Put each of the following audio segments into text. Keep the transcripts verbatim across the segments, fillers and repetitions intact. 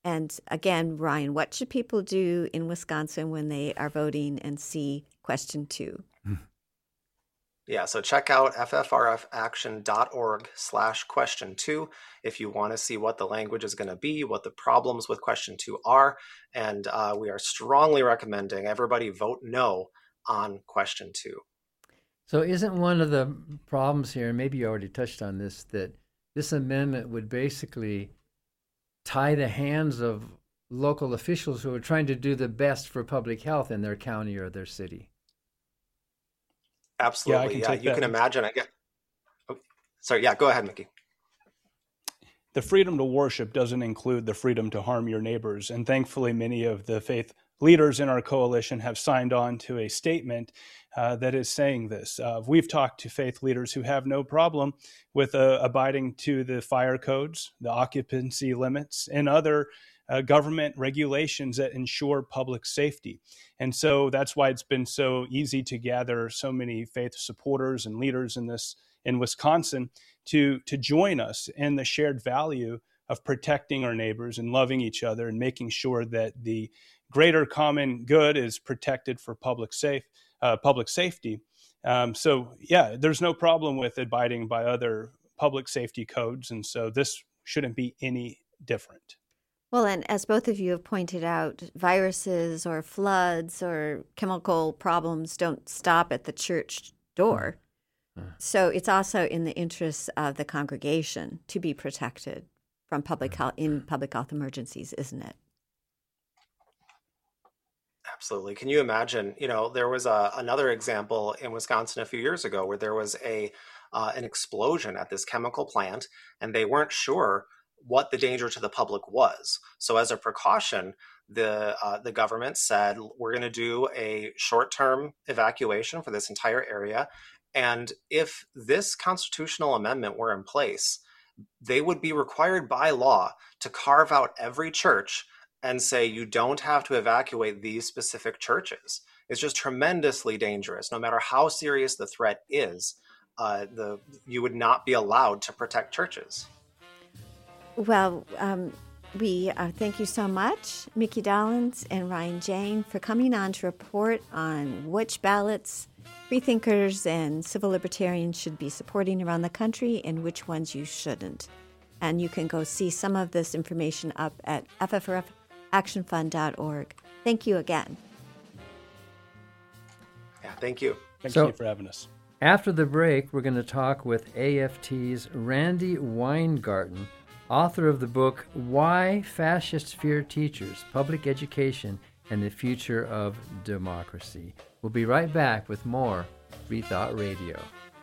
And again, Ryan, what should people do in Wisconsin when they are voting and see question two? Yeah, so check out ffrfaction.org slash question two if you want to see what the language is going to be, what the problems with question two are. And uh, we are strongly recommending everybody vote no on question two. So isn't one of the problems here, and maybe you already touched on this, that this amendment would basically tie the hands of local officials who are trying to do the best for public health in their county or their city? Absolutely. Yeah, I can yeah take you that. can imagine. I get. Oh, sorry. Yeah, go ahead, Mickey. The freedom to worship doesn't include the freedom to harm your neighbors. And thankfully, many of the faith leaders in our coalition have signed on to a statement uh, that is saying this. Uh, we've talked to faith leaders who have no problem with uh, abiding to the fire codes, the occupancy limits, and other uh, government regulations that ensure public safety. And so that's why it's been so easy to gather so many faith supporters and leaders in this in Wisconsin to, to join us in the shared value of protecting our neighbors and loving each other and making sure that the greater common good is protected for public safe, uh, public safety. Um, so, yeah, there's no problem with abiding by other public safety codes. And so this shouldn't be any different. Well, and as both of you have pointed out, viruses or floods or chemical problems don't stop at the church door. Mm-hmm. So it's also in the interests of the congregation to be protected from public health in public health emergencies, isn't it? Absolutely. Can you imagine, you know, there was a, another example in Wisconsin a few years ago where there was a uh, an explosion at this chemical plant, and they weren't sure what the danger to the public was. So as a precaution, the uh, the government said, we're going to do a short-term evacuation for this entire area. And if this constitutional amendment were in place, they would be required by law to carve out every church and say, you don't have to evacuate these specific churches. It's just tremendously dangerous. No matter how serious the threat is, uh, the you would not be allowed to protect churches. Well, um, we uh, thank you so much, Mickey Dollins and Ryan Jane, for coming on to report on which ballots freethinkers and civil libertarians should be supporting around the country and which ones you shouldn't. And you can go see some of this information up at f f r f action fund dot org. Thank you again. Yeah, thank you. Thank So- you for having us. After the break, we're going to talk with A F T's Randi Weingarten, author of the book Why Fascists Fear Teachers, Public Education and the Future of Democracy. We'll be right back with more Free Thought Radio.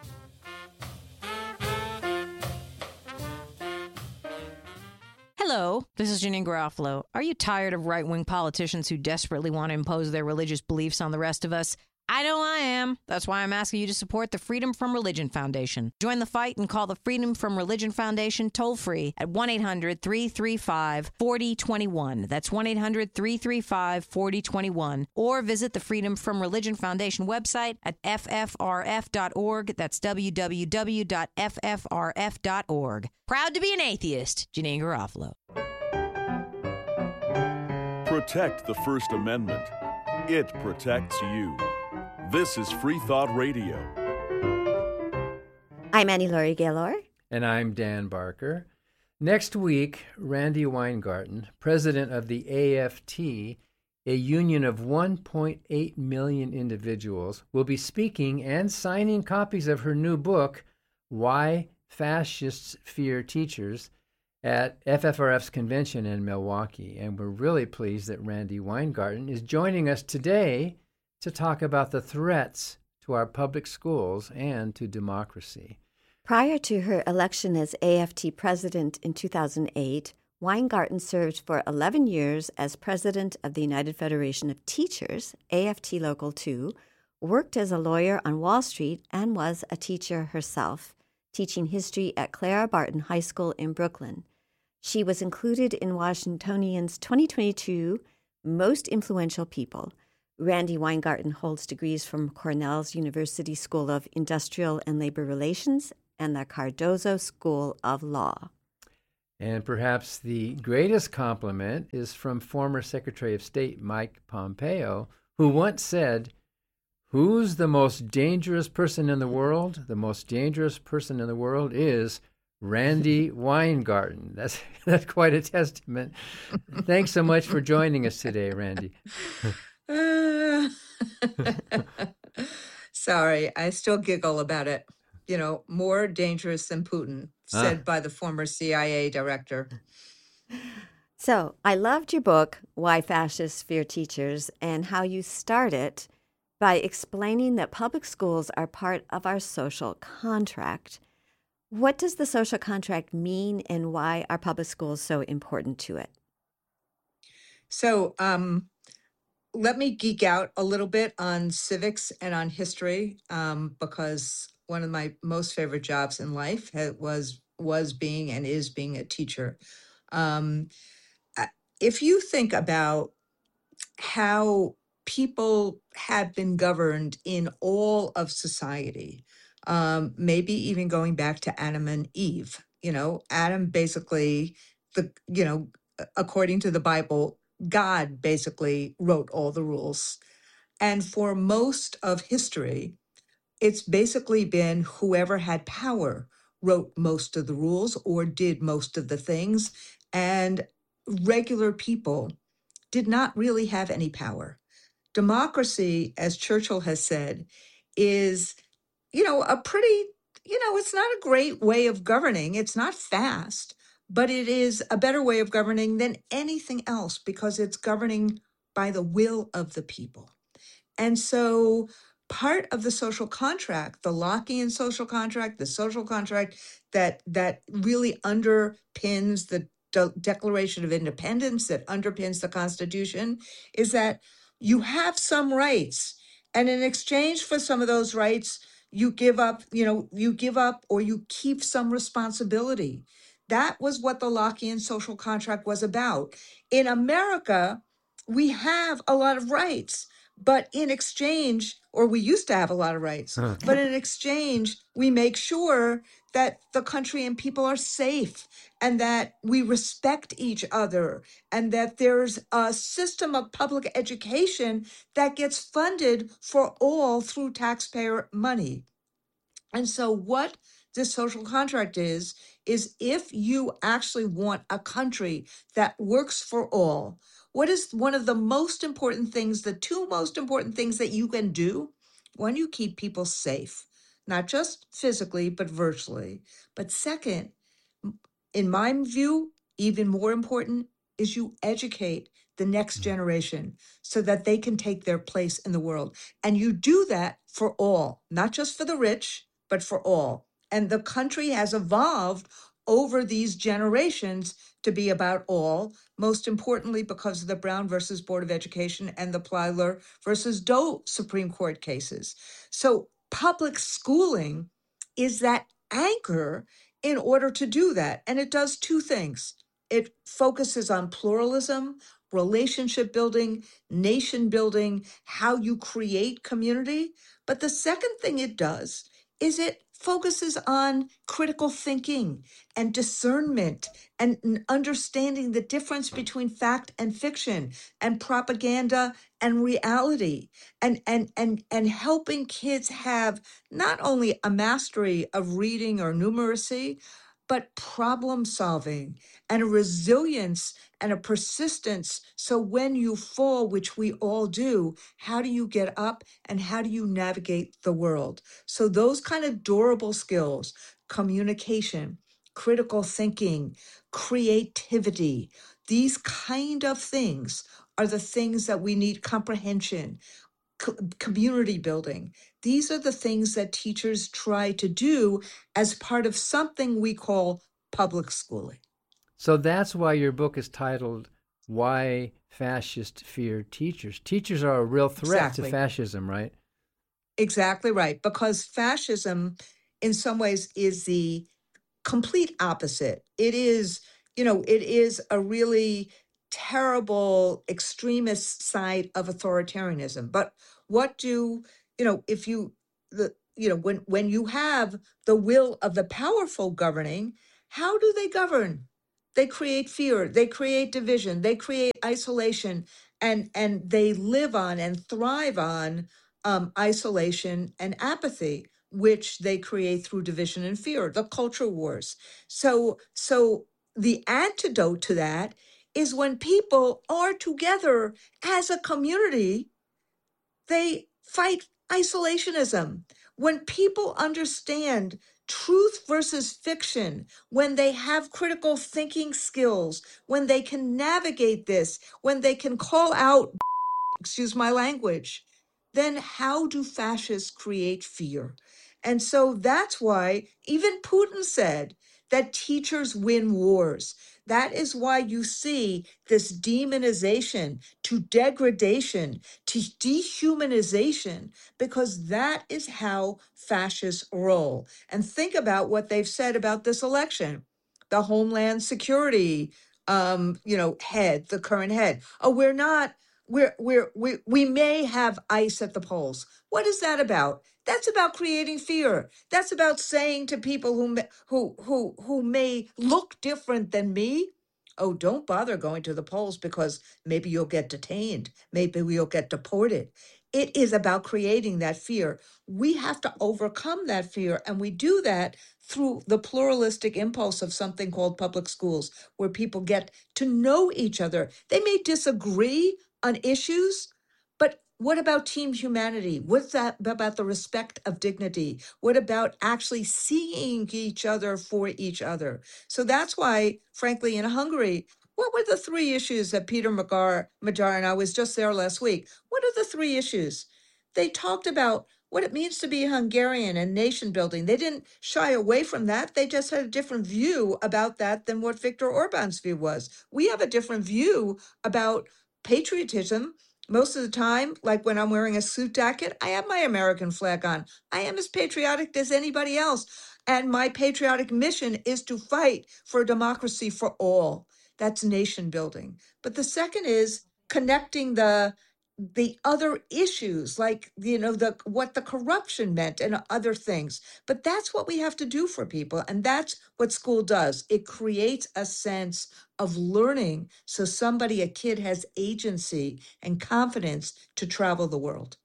Hello, this is Janine Garofalo. Are you tired of right-wing politicians who desperately want to impose their religious beliefs on the rest of us? I know I am. That's why I'm asking you to support the Freedom From Religion Foundation. Join the fight and call the Freedom From Religion Foundation toll-free at one eight hundred three three five four zero two one. That's one eight hundred three three five four zero two one. Or visit the Freedom From Religion Foundation website at f f r f dot org. That's w w w dot f f r f dot org. Proud to be an atheist, Janine Garofalo. Protect the First Amendment. It protects you. This is Free Thought Radio. I'm Annie Laurie Gaylor. And I'm Dan Barker. Next week, Randi Weingarten, president of the A F T, a union of one point eight million individuals, will be speaking and signing copies of her new book, Why Fascists Fear Teachers, at F F R F's convention in Milwaukee. And we're really pleased that Randi Weingarten is joining us today to talk about the threats to our public schools and to democracy. Prior to her election as A F T president in two thousand eight, Weingarten served for eleven years as president of the United Federation of Teachers, A F T Local two, worked as a lawyer on Wall Street, and was a teacher herself, teaching history at Clara Barton High School in Brooklyn. She was included in Washingtonian's twenty twenty-two Most Influential People. Randi Weingarten holds degrees from Cornell's University School of Industrial and Labor Relations and the Cardozo School of Law. And perhaps the greatest compliment is from former Secretary of State Mike Pompeo, who once said, "Who's the most dangerous person in the world? The most dangerous person in the world is Randi Weingarten." That's that's quite a testament. Thanks so much for joining us today, Randi. Uh, sorry, I still giggle about it. You know, more dangerous than Putin, said Ah. by the former C I A director. So I loved your book, Why Fascists Fear Teachers, and how you start it by explaining that public schools are part of our social contract. What does the social contract mean, and why are public schools so important to it? So um, let me geek out a little bit on civics and on history, um, because one of my most favorite jobs in life ha- was was being and is being a teacher. Um, I- if you think about how people have been governed in all of society, um, maybe even going back to Adam and Eve. You know, Adam basically, the you know, a- according to the Bible, God basically wrote all the rules. And for most of history, it's basically been whoever had power wrote most of the rules or did most of the things. And regular people did not really have any power. Democracy, as Churchill has said, is, you know, a pretty, you know, it's not a great way of governing. It's not fast, but it is a better way of governing than anything else because it's governing by the will of the people. And so part of the social contract, the Lockean social contract, the social contract that that really underpins the De- Declaration of Independence, that underpins the Constitution, is that you have some rights. And in exchange for some of those rights, you give up, you know, you give up or you keep some responsibility. That was what the Lockean social contract was about. In America, we have a lot of rights. But in exchange, or we used to have a lot of rights, Huh. but in exchange, we make sure that the country and people are safe and that we respect each other and that there's a system of public education that gets funded for all through taxpayer money. And so, what this social contract is, is if you actually want a country that works for all, what is one of the most important things, the two most important things that you can do? One, you keep people safe, not just physically, but virtually. But second, m- in my view, even more important is you educate the next generation so that they can take their place in the world. And you do that for all, not just for the rich, but for all. And the country has evolved over these generations to be about all, most importantly because of the Brown versus Board of Education and the Plyler versus Doe Supreme Court cases. So public schooling is that anchor in order to do that. And it does two things. It focuses on pluralism, relationship building, nation building, how you create community. But the second thing it does is it focuses on critical thinking and discernment and n- understanding the difference between fact and fiction and propaganda and reality and and and and helping kids have not only a mastery of reading or numeracy but problem solving and a resilience and a persistence. So when you fall, which we all do, how do you get up and how do you navigate the world? So those kind of durable skills, communication, critical thinking, creativity, these kind of things are the things that we need: comprehension, co- community building. These are the things that teachers try to do as part of something we call public schooling. So that's why your book is titled Why Fascists Fear Teachers. Teachers are a real threat Exactly. to fascism, right? Exactly right. Because fascism, in some ways, is the complete opposite. It is, you know, it is a really terrible extremist side of authoritarianism. But what do, you know, if you, the, you know, when, when you have the will of the powerful governing, how do they govern? they create fear, they create division, they create isolation, and and they live on and thrive on um, isolation and apathy, which they create through division and fear, the culture wars. So so the antidote to that is when people are together as a community, they fight isolationism. When people understand truth versus fiction, when they have critical thinking skills, when they can navigate this, when they can call out, excuse my language, then how do fascists create fear? And so that's why even Putin said that teachers win wars. That is why you see this demonization to degradation to dehumanization, because that is how fascists roll. And think about what they've said about this election. The Homeland Security, um, you know, head, the current head. Oh, we're not we're we're we we may have ICE at the polls. What is that about? That's about creating fear. That's about saying to people who ma- who who who may look different than me, oh, don't bother going to the polls because maybe you'll get detained, maybe you'll get deported. It is about creating that fear. We have to overcome that fear, and we do that through the pluralistic impulse of something called public schools, where people get to know each other. They may disagree on issues, but what about team humanity? What's that about the respect of dignity? What about actually seeing each other for each other? So that's why, frankly, in Hungary, what were the three issues that Peter Magar, Majar and I was just there last week? What are the three issues? They talked about what it means to be Hungarian and nation building. They didn't shy away from that. They just had a different view about that than what Viktor Orban's view was. We have a different view about patriotism. Most of the time, like when I'm wearing a suit jacket, I have my American flag on. I am as patriotic as anybody else. And my patriotic mission is to fight for democracy for all. That's nation building. But the second is connecting the the other issues, like, you know, the what the corruption meant and other things. But that's what we have to do for people. And that's what school does. It creates a sense of learning, so somebody, a kid, has agency and confidence to travel the world.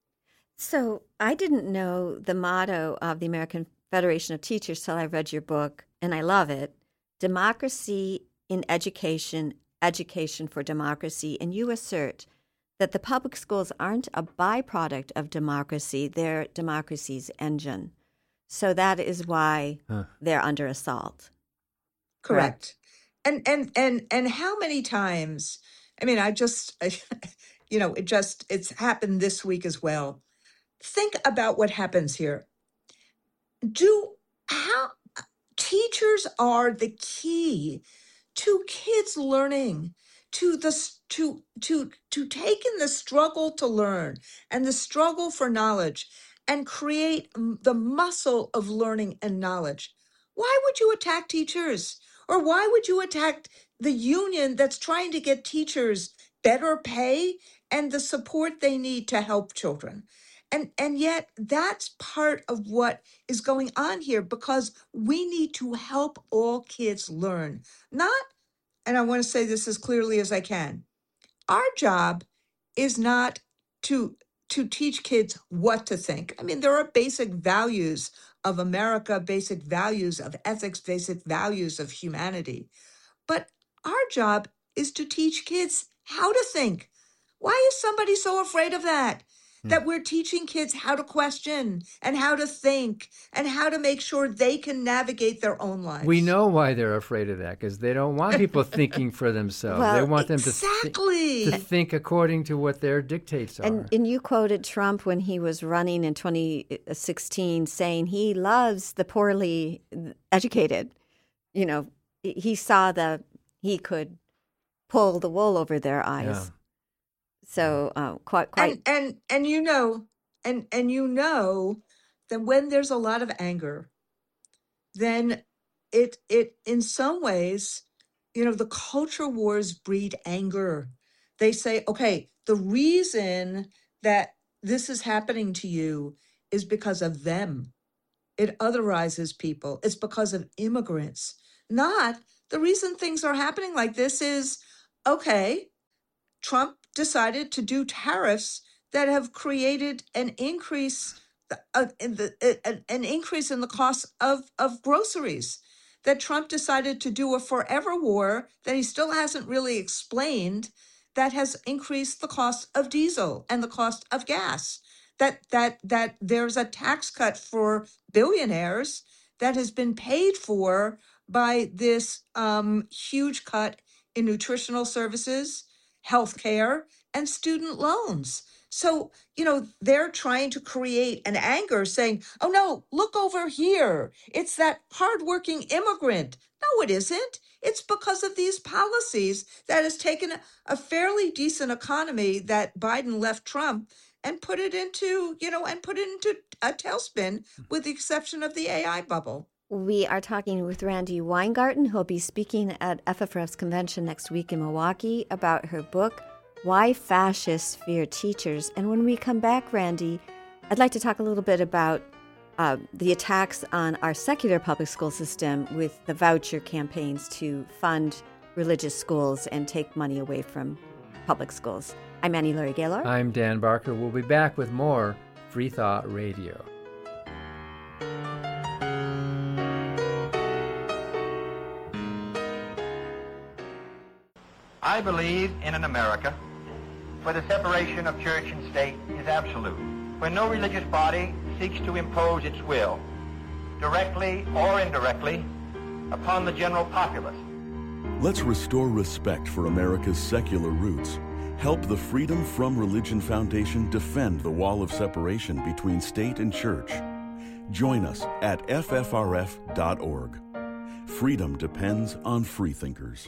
So I didn't know the motto of the American Federation of Teachers till I read your book, and I love it. Democracy in education, education for democracy. And you assert that the public schools aren't a byproduct of democracy, they're democracy's engine. So that is why huh. they're under assault. Correct. And and and and how many times, I mean, I just, you know, it just, it's happened this week as well. Think about what happens here. Do, how, teachers are the key to kids learning, to the to to to take in the struggle to learn and the struggle for knowledge and create m- the muscle of learning and knowledge. Why would you attack teachers? Or why would you attack the union that's trying to get teachers better pay and the support they need to help children? And and yet that's part of what is going on here, because we need to help all kids learn. Not, and I want to say this as clearly as I can, our job is not to to teach kids what to think. I mean, there are basic values of America, basic values of ethics, basic values of humanity. But our job is to teach kids how to think. Why is somebody so afraid of that? That we're teaching kids how to question and how to think and how to make sure they can navigate their own lives. We know why they're afraid of that, because they don't want people thinking for themselves. Well, they want them exactly. to, th- to think according to what their dictates are. And, and you quoted Trump when he was running in twenty sixteen saying he loves the poorly educated. You know, he saw the, he could pull the wool over their eyes. Yeah. So uh, quite, quite, and and and you know, and and you know that when there's a lot of anger, then it it in some ways, you know, the culture wars breed anger. They say, okay, the reason that this is happening to you is because of them. It otherizes people. It's because of immigrants, not the reason things are happening like this is, okay, Trump decided to do tariffs that have created an increase uh, in the uh, an increase in the cost of of groceries. That Trump decided to do a forever war that he still hasn't really explained, that has increased the cost of diesel and the cost of gas. That that that there's a tax cut for billionaires that has been paid for by this um, huge cut in nutritional services, healthcare, and student loans. So, you know, they're trying to create an anger saying, oh no, look over here. It's that hardworking immigrant. No, it isn't. It's because of these policies that has taken a fairly decent economy that Biden left Trump and put it into, you know, and put it into a tailspin, with the exception of the A I bubble. We are talking with Randi Weingarten, who'll be speaking at F F R F's convention next week in Milwaukee about her book, Why Fascists Fear Teachers. And when we come back, Randi, I'd like to talk a little bit about uh, the attacks on our secular public school system with the voucher campaigns to fund religious schools and take money away from public schools. I'm Annie Laurie Gaylor. I'm Dan Barker. We'll be back with more Free Thought Radio. I believe in an America where the separation of church and state is absolute, where no religious body seeks to impose its will, directly or indirectly, upon the general populace. Let's restore respect for America's secular roots. Help the Freedom From Religion Foundation defend the wall of separation between state and church. Join us at F F R F dot org. Freedom depends on freethinkers.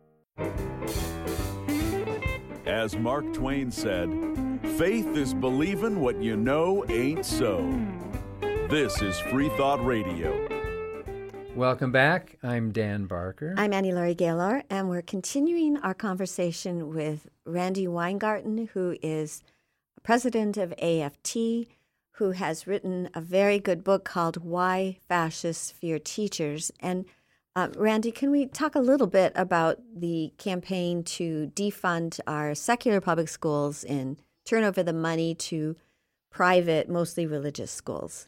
As Mark Twain said, faith is believing what you know ain't so. This is Free Thought Radio. Welcome back. I'm Dan Barker. I'm Annie Laurie Gaylor, and we're continuing our conversation with Randi Weingarten, who is president of A F T, who has written a very good book called Why Fascists Fear Teachers. And uh, Randi, can we talk a little bit about the campaign to defund our secular public schools and turn over the money to private, mostly religious schools?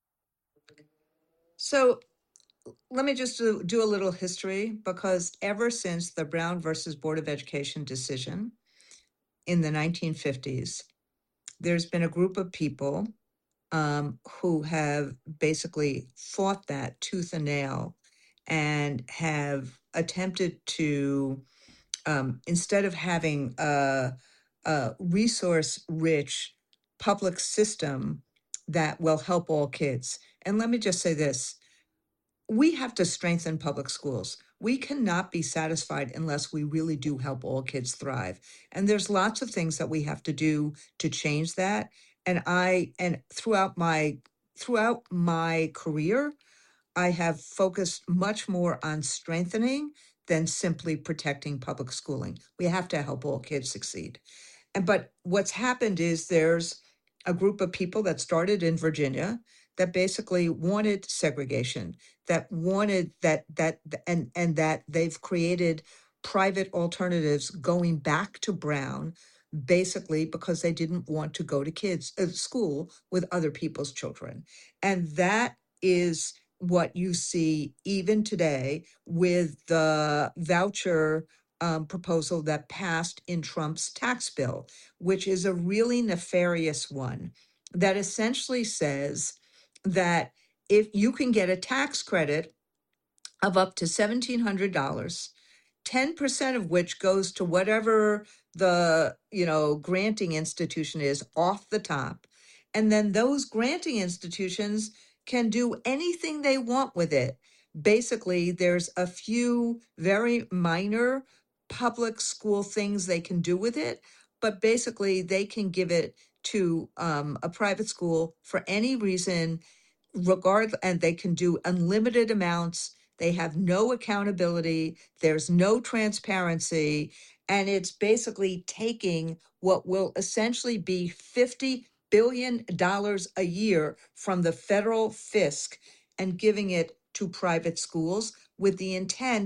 So let me just do, do a little history, because ever since the Brown versus Board of Education decision in the nineteen fifties, there's been a group of people um, who have basically fought that tooth and nail and have attempted to, um, instead of having a, a resource-rich public system that will help all kids. And let me just say this. We have to strengthen public schools. We cannot be satisfied unless we really do help all kids thrive. And there's lots of things that we have to do to change that. And I, and throughout my, throughout my career, I have focused much more on strengthening than simply protecting public schooling. We have to help all kids succeed. And, but what's happened is there's a group of people that started in Virginia that basically wanted segregation, that wanted that, that, and, and that they've created private alternatives going back to Brown, basically because they didn't want to go to kids uh, school with other people's children. And that is what you see even today with the voucher um, proposal that passed in Trump's tax bill, which is a really nefarious one that essentially says that if you can get a tax credit of up to seventeen hundred dollars, ten percent of which goes to whatever the, you know, granting institution is off the top. And then those granting institutions can do anything they want with it. Basically, there's a few very minor public school things they can do with it, but basically they can give it to um, a private school for any reason, regard, and they can do unlimited amounts. They have no accountability. There's no transparency. And it's basically taking what will essentially be fifty billion dollars a year from the federal fisc and giving it to private schools with the intent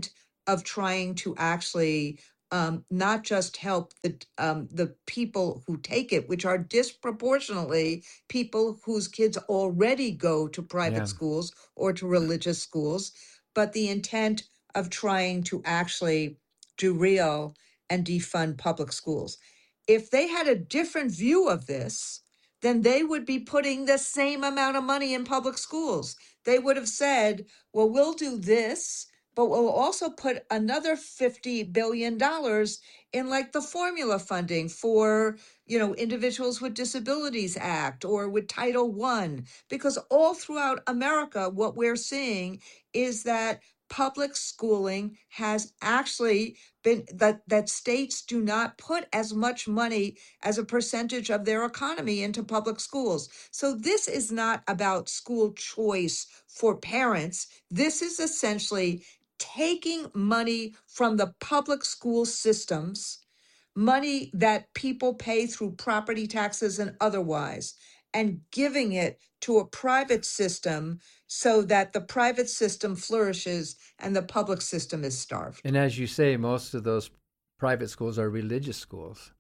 of trying to actually um, not just help the um, the people who take it, which are disproportionately people whose kids already go to private Yeah. schools or to religious schools, but the intent of trying to actually do real and defund public schools. If they had a different view of this, then they would be putting the same amount of money in public schools. They would have said, well, we'll do this, but we'll also put another fifty billion dollars in like the formula funding for, you know, Individuals with Disabilities Act or with Title One, because all throughout America, what we're seeing is that public schooling has actually been that that states do not put as much money as a percentage of their economy into public schools. So this is not about school choice for parents. This is essentially taking money from the public school systems, money that people pay through property taxes and otherwise, and giving it to a private system so that the private system flourishes and the public system is starved. And as you say, most of those private schools are religious schools.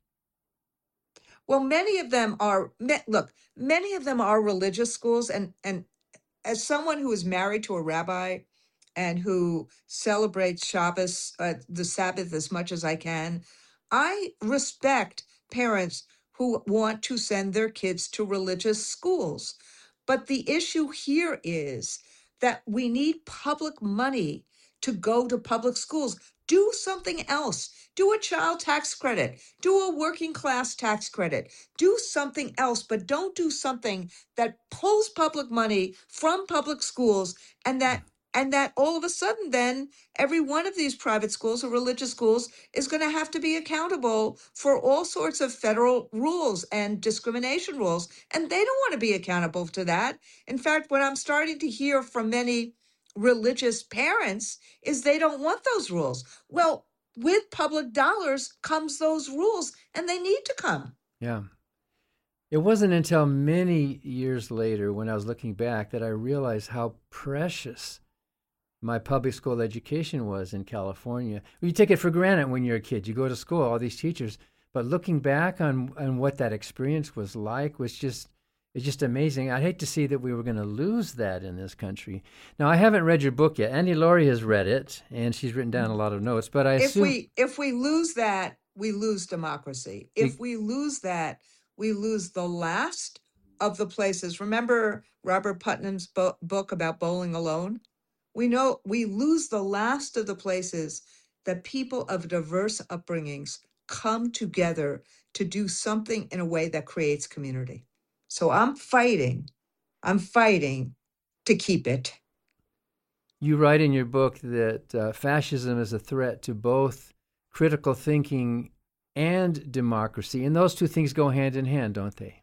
Well, many of them are, ma- look, many of them are religious schools. And, and as someone who is married to a rabbi and who celebrates Shabbos, uh, the Sabbath, as much as I can, I respect parents who want to send their kids to religious schools. But the issue here is that we need public money to go to public schools. Do something else. Do a child tax credit. Do a working class tax credit. Do something else, but don't do something that pulls public money from public schools and that and that all of a sudden then every one of these private schools or religious schools is going to have to be accountable for all sorts of federal rules and discrimination rules. And they don't want to be accountable to that. In fact, what I'm starting to hear from many religious parents is they don't want those rules. Well, with public dollars comes those rules, and they need to come. Yeah. It wasn't until many years later, when I was looking back, that I realized how precious my public school education was in California. You take it for granted when you're a kid. You go to school, all these teachers. But looking back on, on what that experience was like was just, it's just amazing. I'd hate to see that we were going to lose that in this country. Now, I haven't read your book yet. Annie Laurie has read it, and she's written down a lot of notes. But I If assume... we if we lose that, we lose democracy. If we lose that, we lose the last of the places. Remember Robert Putnam's bo- book about bowling alone? We know we lose the last of the places that people of diverse upbringings come together to do something in a way that creates community. So I'm fighting, I'm fighting to keep it. You write in your book that uh, fascism is a threat to both critical thinking and democracy. And those two things go hand in hand, don't they?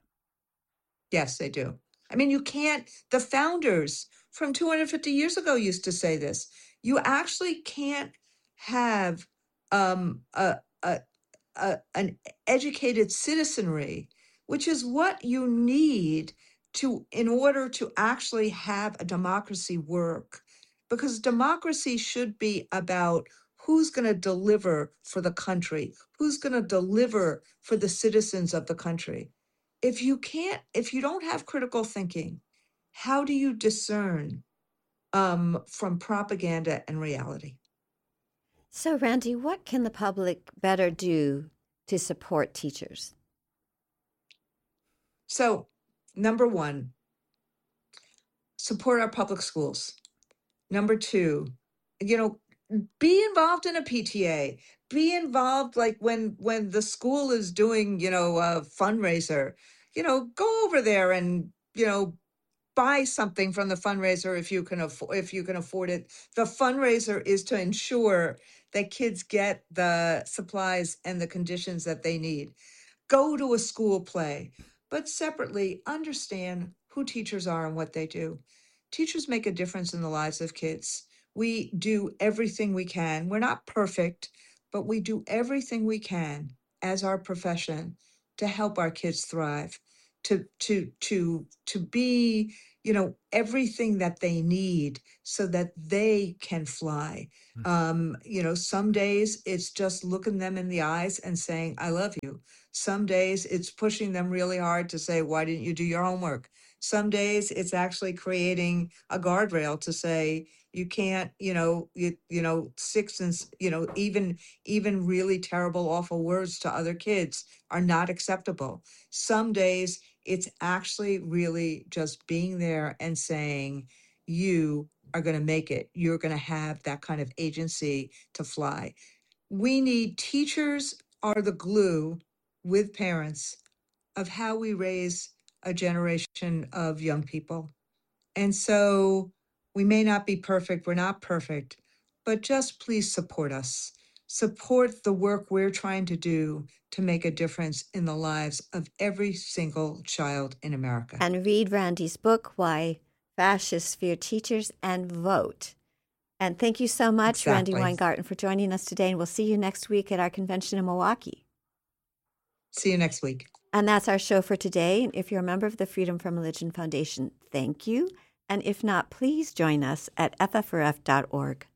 Yes, they do. I mean, you can't, the founders from two hundred fifty years ago used to say this. You actually can't have um, a, a, a, an educated citizenry, which is what you need to, in order to actually have a democracy work. Because democracy should be about who's going to deliver for the country, who's going to deliver for the citizens of the country. If you can't, if you don't have critical thinking, how do you discern um, from propaganda and reality? So, Randy, what can the public better do to support teachers? So, number one, support our public schools. Number two, you know, be involved in a P T A. Be involved, like when when the school is doing, you know, a fundraiser. You know, go over there and, you know, buy something from the fundraiser if you can afford if you can afford it. The fundraiser is to ensure that kids get the supplies and the conditions that they need. Go to a school play, but separately understand who teachers are and what they do. Teachers make a difference in the lives of kids. We do everything we can. We're not perfect, but we do everything we can as our profession to help our kids thrive, to to to to be, you know, everything that they need so that they can fly. Um, you know, some days it's just looking them in the eyes and saying, I love you. Some days it's pushing them really hard to say, why didn't you do your homework? Some days it's actually creating a guardrail to say, you can't, you know, you, you know, six and, s- you know, even, even really terrible, awful words to other kids are not acceptable. Some days it's actually really just being there and saying, you are going to make it. You're going to have that kind of agency to fly. We need teachers are the glue with parents of how we raise a generation of young people. And so we may not be perfect, we're not perfect, but just please support us. Support the work we're trying to do to make a difference in the lives of every single child in America. And read Randy's book, Why Fascists Fear Teachers, and vote. And thank you so much, Exactly. Randi Weingarten, for joining us today. And we'll see you next week at our convention in Milwaukee. See you next week. And that's our show for today. And if you're a member of the Freedom from Religion Foundation, thank you. And if not, please join us at F F R F dot org.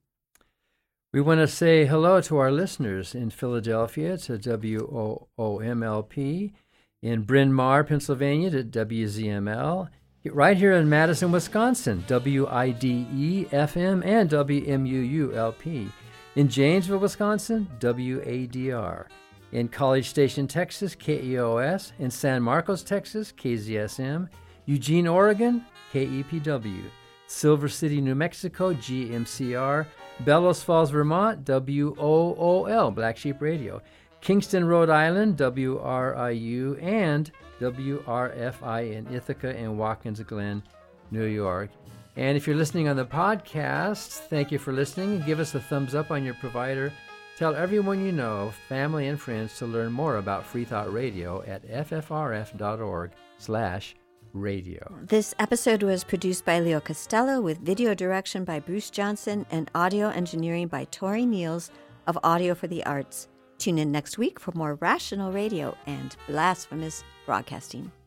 We want to say hello to our listeners in Philadelphia to W O O M L P, in Bryn Mawr, Pennsylvania to W Z M L, right here in Madison, Wisconsin, W I D E F M and W M U U L P, in Janesville, Wisconsin, W A D R, in College Station, Texas, K E O S, in San Marcos, Texas, K Z S M, Eugene, Oregon, K E P W, Silver City, New Mexico, G M C R, Bellows Falls, Vermont, W O O L, Black Sheep Radio, Kingston, Rhode Island, W R I U, and W R F I in Ithaca and Watkins Glen, New York. And if you're listening on the podcast, thank you for listening, and give us a thumbs up on your provider. Tell everyone you know, family and friends, to learn more about Free Thought Radio at F F R F dot org slash radio. This episode was produced by Leo Costello with video direction by Bruce Johnson and audio engineering by Tori Niels of Audio for the Arts. Tune in next week for more rational radio and blasphemous broadcasting.